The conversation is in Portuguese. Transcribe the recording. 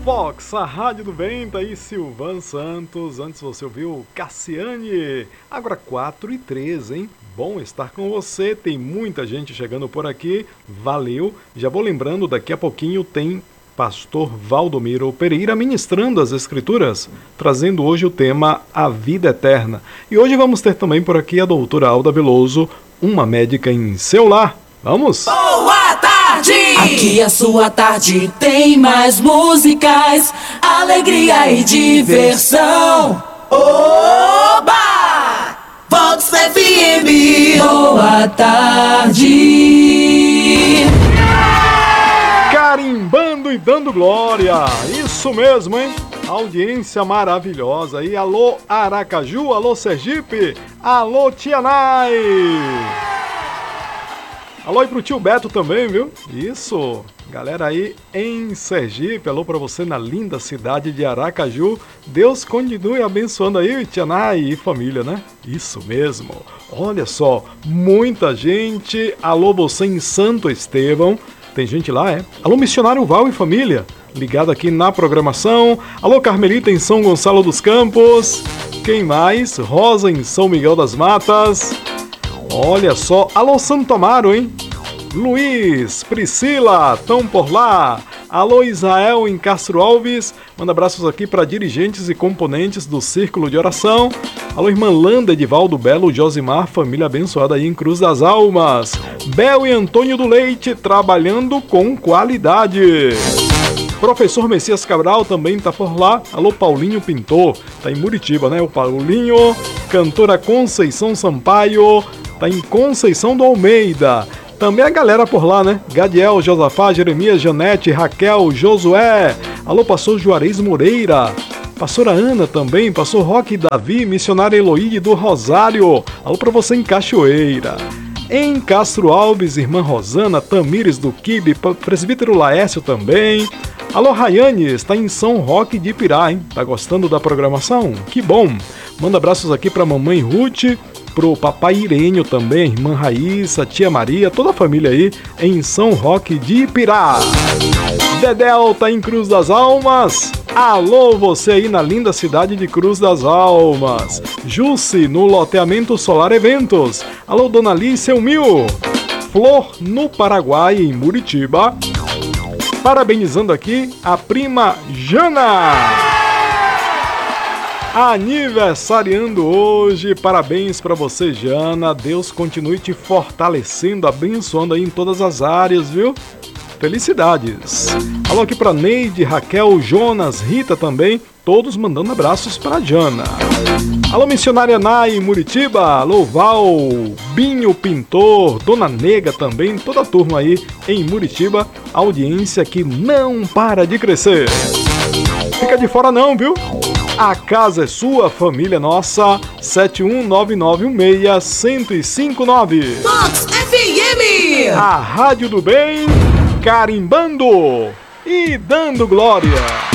Vox, a Rádio do Bem, tá aí Silvan Santos. Antes você ouviu Cassiane. Agora 4h13, hein? Bom estar com você. Tem muita gente chegando por aqui. Valeu. Já vou lembrando, daqui a pouquinho tem Pastor Valdomiro Pereira ministrando as Escrituras, trazendo hoje o tema A Vida Eterna. E hoje vamos ter também por aqui a doutora Alda Veloso, uma médica em seu lar. Vamos? Boa tarde! Aqui a sua tarde tem mais músicas, alegria e diversão. Oba! Vox FM. Boa tarde! Carimbando e dando glória, isso mesmo, hein? Audiência maravilhosa aí. Alô Aracaju, alô Sergipe, alô Tianai. Alô aí pro tio Beto também, viu? Isso, galera aí em Sergipe, alô pra você na linda cidade de Aracaju. Deus continue abençoando aí, Tianai e família, né? Isso mesmo. Olha só, muita gente. Alô você em Santo Estevão. Tem gente lá, é? Alô, Missionário Val e família, ligado aqui na programação. Alô, Carmelita em São Gonçalo dos Campos. Quem mais? Rosa em São Miguel das Matas. Olha só. Alô, Santo Amaro, hein? Luiz, Priscila, tão por lá. Alô, Israel em Castro Alves. Manda abraços aqui para dirigentes e componentes do Círculo de Oração. Alô, irmã Landa, Edivaldo, Belo, Josimar, família abençoada aí em Cruz das Almas. Bel e Antônio do Leite, trabalhando com qualidade. Professor Messias Cabral também tá por lá. Alô, Paulinho Pintor, tá em Muritiba, né? O Paulinho. Cantora Conceição Sampaio, tá em Conceição do Almeida. Também a galera por lá, né? Gadiel, Josafá, Jeremias, Janete, Raquel, Josué. Alô, pastor Juarez Moreira. Pastora Ana também, pastor Roque Davi, missionária Eloíde do Rosário. Alô pra você em Cachoeira. Em Castro Alves, irmã Rosana, Tamires do Quibe, presbítero Laércio também. Alô, Rayane, está em São Roque de Ipirá, hein? Tá gostando da programação? Que bom! Manda abraços aqui pra mamãe Ruth, pro papai Irênio também, irmã Raíssa, tia Maria, toda a família aí em São Roque de Ipirá. Dedéu tá em Cruz das Almas. Alô, você aí na linda cidade de Cruz das Almas. Jusce no loteamento Solar Eventos. Alô, Dona Alice Mil. Flor no Paraguai, em Muritiba. Parabenizando aqui a prima Jana. Aniversariando hoje, parabéns para você, Jana. Deus continue te fortalecendo, abençoando aí em todas as áreas, viu? Felicidades. Alô aqui para Neide, Raquel, Jonas, Rita também, todos mandando abraços para Jana. Alô, missionária Nai, Muritiba. Alô, Val, Binho Pintor, Dona Nega também, toda a turma aí em Muritiba. Audiência que não para de crescer. Fica de fora não, viu? A casa é sua, família nossa. 719916105.9. Vox FM. A Rádio do Bem, carimbando e dando glória.